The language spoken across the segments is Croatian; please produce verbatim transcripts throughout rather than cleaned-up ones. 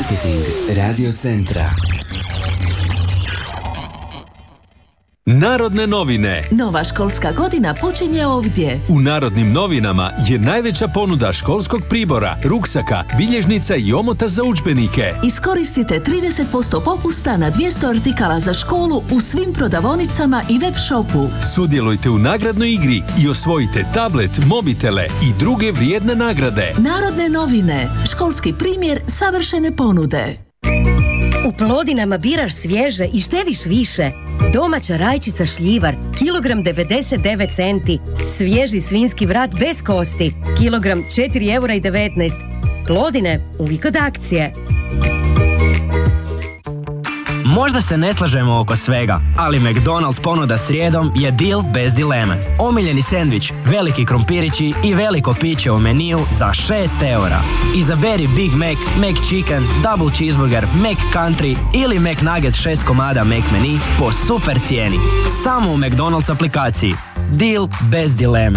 Marketing Radio Centra. Narodne novine. Nova školska godina počinje ovdje. U Narodnim novinama je najveća ponuda školskog pribora, ruksaka, bilježnica i omota za udžbenike. Iskoristite trideset posto popusta na dvjesto artikala za školu u svim prodavaonicama i web shopu. Sudjelujte u nagradnoj igri i osvojite tablet, mobitele i druge vrijedne nagrade. Narodne novine. Školski primjer savršene ponude. U Plodinama biraš svježe i štediš više. Domaća rajčica šljivar, kilogram devedeset devet centi. Svježi svinjski vrat bez kosti, kilogram četiri eura i devetnaest. Plodine, uvijek od akcije. Možda se ne slažemo oko svega, ali McDonald's ponuda srijedom je deal bez dileme. Omiljeni sendvič, veliki krompirići i veliko piće u meniju za šest eura. Izaberi Big Mac, McChicken, Double Cheeseburger, McCountry ili McNuggets šest komada McMenu po super cijeni. Samo u McDonald's aplikaciji. Deal bez dileme.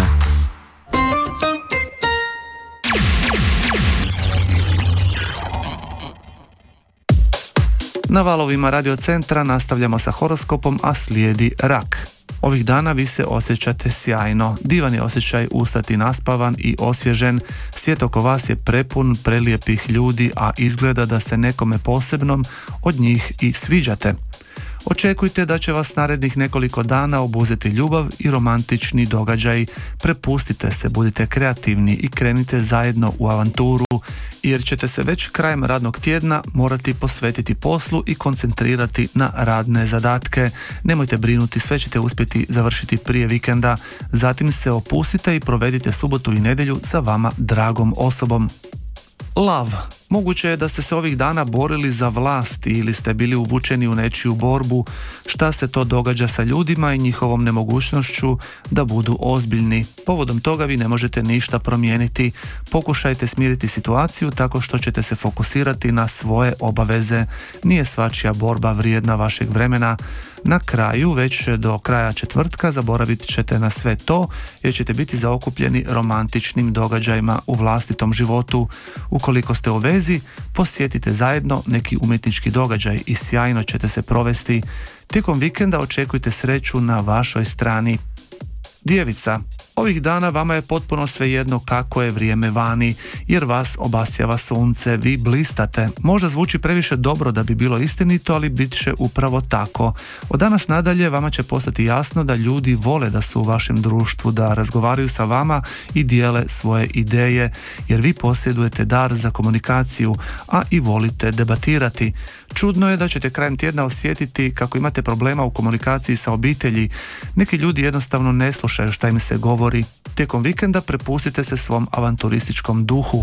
Na valovima Radio Centra nastavljamo sa horoskopom, a slijedi rak. Ovih dana vi se osjećate sjajno. Divan je osjećaj ustati naspavan i osvježen. Svijet oko vas je prepun prelijepih ljudi, a izgleda da se nekome posebnom od njih i sviđate. Očekujte da će vas narednih nekoliko dana obuzeti ljubav i romantični događaj. Prepustite se, budite kreativni i krenite zajedno u avanturu, jer ćete se već krajem radnog tjedna morati posvetiti poslu i koncentrirati na radne zadatke. Nemojte brinuti, sve ćete uspjeti završiti prije vikenda. Zatim se opustite i provedite subotu i nedjelju sa vama dragom osobom. Lav. Moguće je da ste se ovih dana borili za vlast ili ste bili uvučeni u nečiju borbu. Šta se to događa sa ljudima i njihovom nemogućnošću da budu ozbiljni? Povodom toga vi ne možete ništa promijeniti. Pokušajte smiriti situaciju tako što ćete se fokusirati na svoje obaveze. Nije svačija borba vrijedna vašeg vremena. Na kraju, već do kraja četvrtka, zaboravit ćete na sve to jer ćete biti zaokupljeni romantičnim događajima u vlastitom životu. Ukoliko ste u vezi, posjetite zajedno neki umjetnički događaj i sjajno ćete se provesti. Tijekom vikenda očekujte sreću na vašoj strani. Djevica. Ovih dana vama je potpuno svejedno kako je vrijeme vani, jer vas obasjava sunce, vi blistate. Možda zvuči previše dobro da bi bilo istinito, ali bit će upravo tako. Od danas nadalje vama će postati jasno da ljudi vole da su u vašem društvu, da razgovaraju sa vama i dijele svoje ideje, jer vi posjedujete dar za komunikaciju, a i volite debatirati. Čudno je da ćete krajem tjedna osjetiti kako imate problema u komunikaciji sa obitelji. Neki ljudi jednostavno ne slušaju šta im se govori. Tijekom vikenda prepustite se svom avanturističkom duhu.